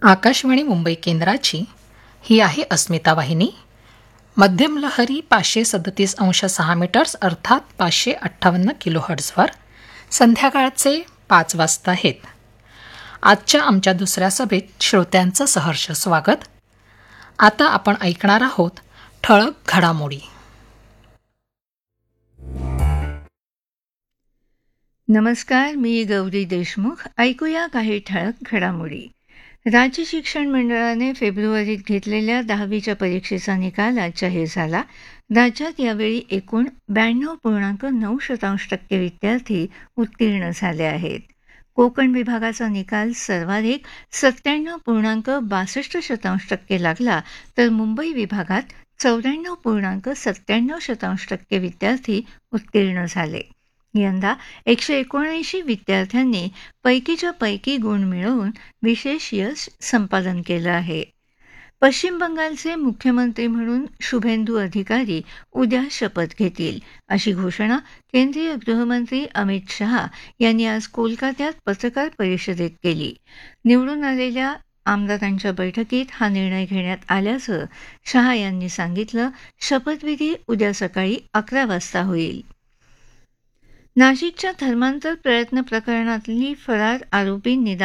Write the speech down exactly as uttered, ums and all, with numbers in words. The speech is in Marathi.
आकाशवाणी मुंबई केंद्राची ही आहे अस्मिता वाहिनी. मध्यम लहरी पाचशे सदतीस अंश सहा मीटर्स अर्थात पाचशे अठ्ठावन्न किलो हर्ट्झवर संध्याकाळचे पाच वाजता आहेत. आजच्या आमच्या दुसऱ्या सभेत श्रोत्यांचं सहर्ष स्वागत. आता आपण ऐकणार आहोत ठळक घडामोडी. नमस्कार, मी गौरी देशमुख. ऐकूया काही ठळक घडामोडी. राज्य शिक्षण मंडळाने फेब्रुवारीत घेतलेल्या दहावीच्या परीक्षेचा निकाल आज जाहीर झाला. राज्यात यावेळी एकूण ब्याण्णव पूर्णांक नऊ शतांश टक्के विद्यार्थी उत्तीर्ण झाले आहेत. कोकण विभागाचा निकाल सर्वाधिक सत्त्याण्णव पूर्णांक बासष्ट शतांश टक्के लागला, तर मुंबई विभागात चौऱ्याण्णव पूर्णांक सत्त्याण्णव शतांश टक्के विद्यार्थी उत्तीर्ण झाले. यंदा एकशे एकोणऐंशी विद्यार्थ्यांनी पैकीच्या पैकी गुण मिळवून विशेष यश संपादन केलं आहे. पश्चिम बंगालचे मुख्यमंत्री म्हणून शुभेंदू अधिकारी उद्या शपथ घेतील, अशी घोषणा केंद्रीय गृहमंत्री अमित शहा यांनी आज कोलकात्यात पत्रकार परिषदेत केली. निवडून आलेल्या आमदारांच्या बैठकीत हा निर्णय घेण्यात आल्याचं शहा यांनी सांगितलं. शपथविधी उद्या सकाळी अकरा वाजता होईल. नाशिकच्या धर्मांतर प्रयत्न प्रकरणातली फरार आरोपी निदा